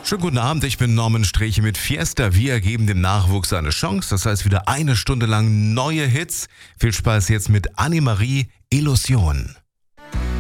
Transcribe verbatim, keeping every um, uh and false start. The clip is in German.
Schönen guten Abend, ich bin Norman Sträche mit Fiesta. Wir geben dem Nachwuchs eine Chance. Das heißt wieder eine Stunde lang neue Hits. Viel Spaß jetzt mit Annemarie Illusion.